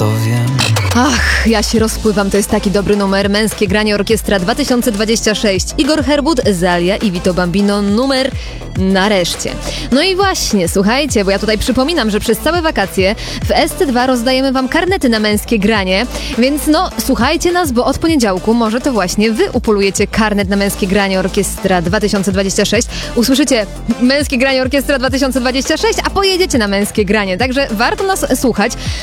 to wiem. Ach, ja się rozpływam, to jest taki dobry numer. Męskie granie Orkiestra 2026. Igor Herbut, Zalia i Vito Bambino, numer nareszcie. No i właśnie, słuchajcie, bo ja tutaj przypominam, że przez całe wakacje w SC2 rozdajemy wam karnety na męskie granie, więc no, słuchajcie nas, bo od poniedziałku może to właśnie wy upolujecie karnet na męskie granie Orkiestra 2026. Usłyszycie męskie granie Orkiestra 2026, a pojedziecie na męskie granie, także warto nas słuchać.